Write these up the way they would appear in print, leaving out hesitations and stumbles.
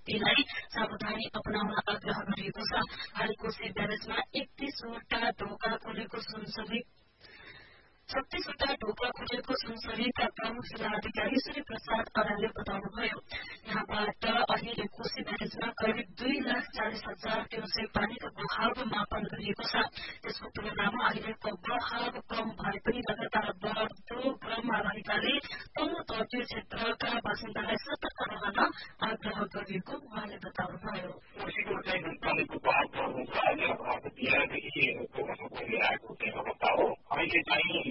एसएनडीपीलाई सावधानी अपनाउन आग्रह गरिएको छ। हाल कोशी ब्यारेजमा 31वटा ढोका खुलेको सुनसरीका प्रमुख जिल्ला अधिकारी श्री प्रसाद अरालले बताउनुभयो। यहाँबाट अहिले कोशी ब्यारेजमा करिब 2,40,000 क्युसेक पानीको बहाव मापन गरिएको छ। त्यसको तुलनामा अहिलेको बहाव कम भए पनि लगातार बढ्दो क्रममा रहेकाले तल्लो तटीय क्षेत्रका बासिन्दालाई सतर्क रहन आग्रह गरिएको उहाँले बताउनुभयो। अहिले चाहिँ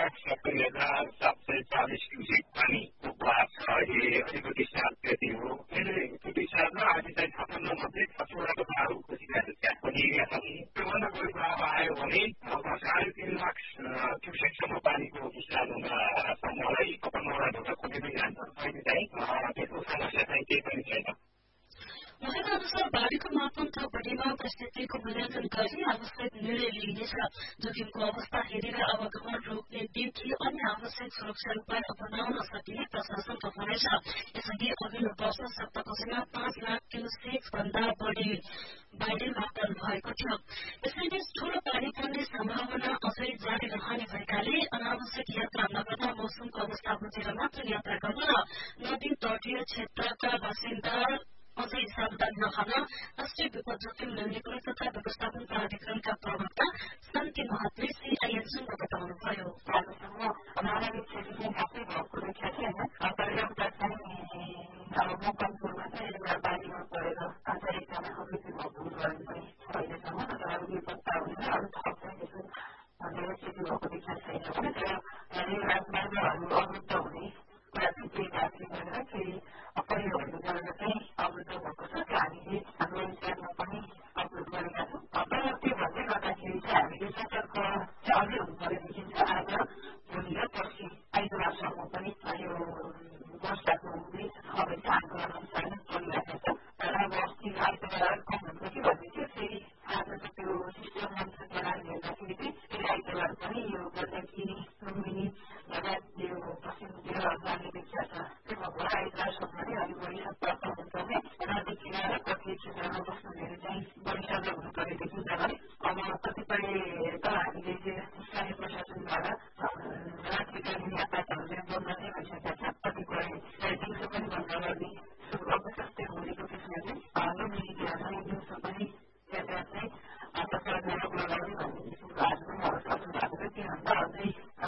2,70,740 क्युसेक पानीको बहाव छ। अहिले अलिकति साथ त्यति हो। त्यो हिसाबमा अहिले चाहिँ 56 कतिवटाको बहाव खोजिरहेको पनि त्योभन्दा बढी बहाव आयो भने 3.5 लाख क्युसेकसम्म पानीको विस्तार हुन सम्मलाई 56वटा ढोका खोलिँदै जान्छ। अहिले चाहिँ त्यसको समस्या चाहिँ केही पनि छैन। उहाँका अनुसार बाढ़ीको मापन थप बढीमा परिस्थितिको मूल्याङ्कन गरी आवश्यक निर्णय लिइनेछ। जोखिमको अवस्था हेरेर अवगमन रोक्नेदेखि अन्य आवश्यक सुरक्षा उपाय अपनाउन सकिने प्रशासनको भनाइ छ। यसअघि अघिल्लो वर्ष सप्तकोशीमा 5 लाख क्युसेक भन्दा बढी बाढ़ी मापन भएको थियो। यसैबीच ठूलो पानी पर्ने सम्भावना अझै जारी रहने भएकाले अनावश्यक यात्रा नगर्दा मौसमको अवस्था बुझेर मात्र यात्रा गर्न र नदी तटीय क्षेत्रका बासिन्दा अझै सावधान रहन राष्ट्रिय विपद जोखिम न्यूनीकरण तथा व्यवस्थापन प्राधिकरणका प्रवक्ता शान्ति महतले सीआईएनसँग बताउनुभयो। पर्याप्त